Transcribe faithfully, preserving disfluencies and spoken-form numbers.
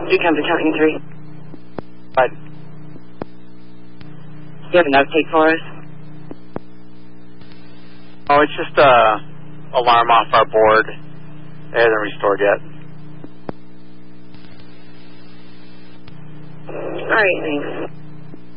Recon Battalion three. What? Do you have an update for us? Oh, it's just a alarm off our board. It hasn't restored yet. All right, thanks.